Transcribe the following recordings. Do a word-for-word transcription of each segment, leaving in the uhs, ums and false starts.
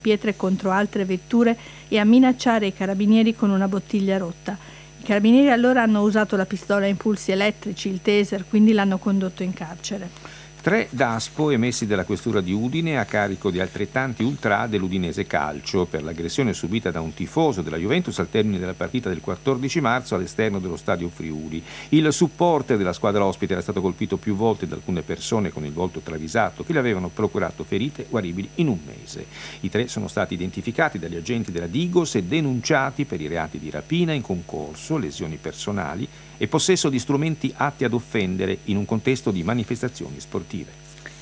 pietre contro altre vetture e a minacciare i carabinieri con una bottiglia rotta. I carabinieri allora hanno usato la pistola a impulsi elettrici, il taser, quindi l'hanno condotto in carcere. Tre daspo emessi dalla questura di Udine a carico di altrettanti ultra dell'Udinese Calcio per l'aggressione subita da un tifoso della Juventus al termine della partita del quattordici marzo all'esterno dello stadio Friuli. Il supporter della squadra ospite era stato colpito più volte da alcune persone con il volto travisato che le avevano procurato ferite guaribili in un mese. I tre sono stati identificati dagli agenti della Digos e denunciati per i reati di rapina in concorso, lesioni personali e possesso di strumenti atti ad offendere in un contesto di manifestazioni sportive.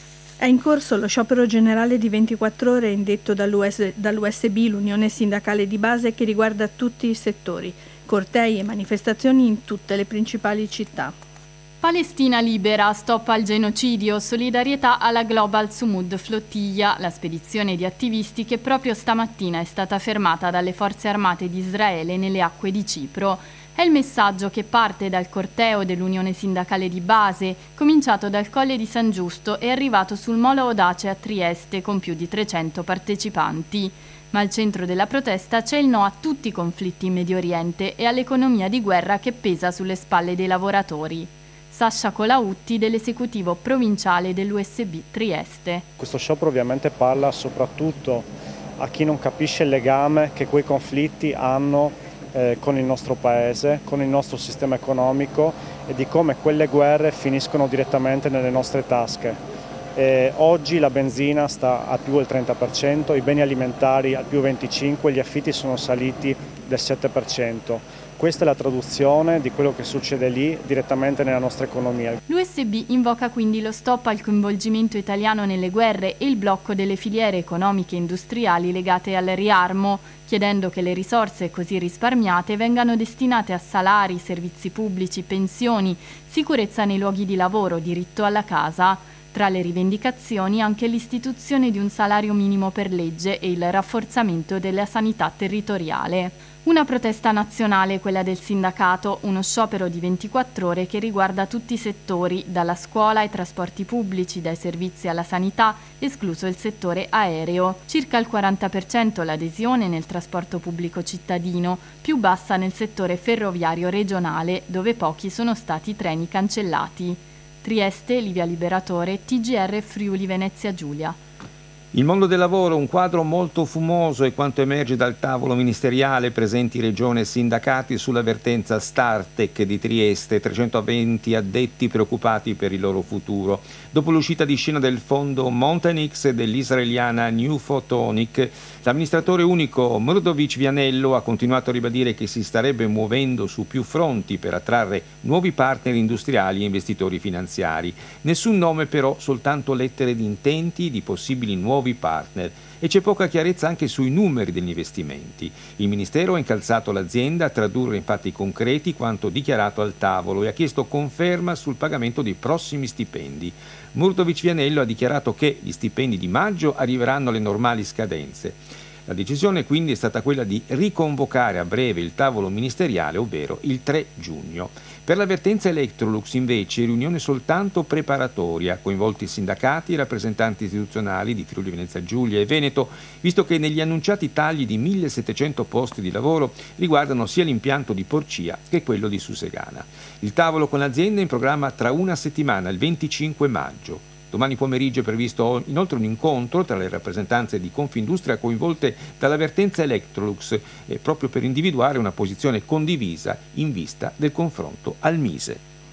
È in corso lo sciopero generale di ventiquattro ore indetto dall'U S, dall'U S B, l'Unione Sindacale di Base, che riguarda tutti i settori, cortei e manifestazioni in tutte le principali città. Palestina libera, stop al genocidio, solidarietà alla Global Sumud Flottiglia, la spedizione di attivisti che proprio stamattina è stata fermata dalle forze armate di Israele nelle acque di Cipro. È il messaggio che parte dal corteo dell'Unione Sindacale di Base, cominciato dal Colle di San Giusto e arrivato sul Molo Audace a Trieste con più di trecento partecipanti. Ma al centro della protesta c'è il no a tutti i conflitti in Medio Oriente e all'economia di guerra che pesa sulle spalle dei lavoratori. Sasha Colautti dell'esecutivo provinciale dell'U S B Trieste. Questo sciopero ovviamente parla soprattutto a chi non capisce il legame che quei conflitti hanno eh, con il nostro paese, con il nostro sistema economico e di come quelle guerre finiscono direttamente nelle nostre tasche. Eh, oggi la benzina sta a più del trenta per cento, i beni alimentari al più venticinque per cento, gli affitti sono saliti del sette per cento. Questa è la traduzione di quello che succede lì direttamente nella nostra economia. L'U S B invoca quindi lo stop al coinvolgimento italiano nelle guerre e il blocco delle filiere economiche e industriali legate al riarmo, chiedendo che le risorse così risparmiate vengano destinate a salari, servizi pubblici, pensioni, sicurezza nei luoghi di lavoro, diritto alla casa. Tra le rivendicazioni anche l'istituzione di un salario minimo per legge e il rafforzamento della sanità territoriale. Una protesta nazionale, quella del sindacato, uno sciopero di ventiquattro ore che riguarda tutti i settori, dalla scuola ai trasporti pubblici, dai servizi alla sanità, escluso il settore aereo. Circa il quaranta per cento l'adesione nel trasporto pubblico cittadino, più bassa nel settore ferroviario regionale, dove pochi sono stati i treni cancellati. Trieste, Livia Liberatore, T G R Friuli Venezia Giulia. Il mondo del lavoro, un quadro molto fumoso è quanto emerge dal tavolo ministeriale presenti regione e sindacati sulla vertenza Startec di Trieste, trecentoventi addetti preoccupati per il loro futuro. Dopo l'uscita di scena del fondo Montanix e dell'israeliana New Photonic, l'amministratore unico Mrdovic Vianello ha continuato a ribadire che si starebbe muovendo su più fronti per attrarre nuovi partner industriali e investitori finanziari. Nessun nome però, soltanto lettere di intenti di possibili nuovi partner, e c'è poca chiarezza anche sui numeri degli investimenti. Il Ministero ha incalzato l'azienda a tradurre in fatti concreti quanto dichiarato al tavolo e ha chiesto conferma sul pagamento dei prossimi stipendi. Mrdovic Vianello ha dichiarato che gli stipendi di maggio arriveranno alle normali scadenze. La decisione quindi è stata quella di riconvocare a breve il tavolo ministeriale, ovvero il tre giugno. Per la vertenza Electrolux invece riunione soltanto preparatoria, coinvolti sindacati e rappresentanti istituzionali di Friuli Venezia Giulia e Veneto, visto che negli annunciati tagli di millesettecento posti di lavoro riguardano sia l'impianto di Porcia che quello di Susegana. Il tavolo con l'azienda è in programma tra una settimana, il venticinque maggio. Domani pomeriggio è previsto inoltre un incontro tra le rappresentanze di Confindustria coinvolte dalla vertenza Electrolux, eh, proprio per individuare una posizione condivisa in vista del confronto al Mise.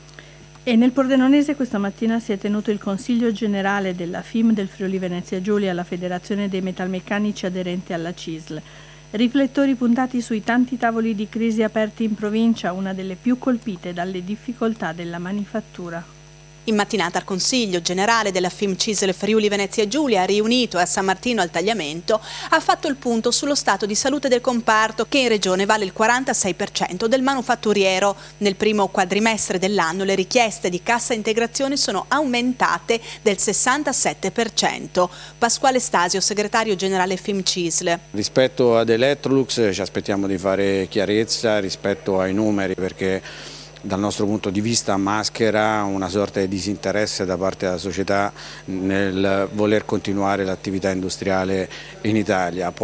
E nel Pordenonese questa mattina si è tenuto il Consiglio Generale della F I M del Friuli Venezia Giulia, la Federazione dei Metalmeccanici aderente alla C I S L. Riflettori puntati sui tanti tavoli di crisi aperti in provincia, una delle più colpite dalle difficoltà della manifattura. In mattinata il Consiglio Generale della F I M C I S L Friuli Venezia Giulia, riunito a San Martino al Tagliamento, ha fatto il punto sullo stato di salute del comparto che in regione vale il quarantasei per cento del manufatturiero. Nel primo quadrimestre dell'anno le richieste di cassa integrazione sono aumentate del sessantasette per cento. Pasquale Stasio, segretario generale F I M C I S L. Rispetto ad Electrolux ci aspettiamo di fare chiarezza rispetto ai numeri, perché dal nostro punto di vista maschera una sorta di disinteresse da parte della società nel voler continuare l'attività industriale in Italia.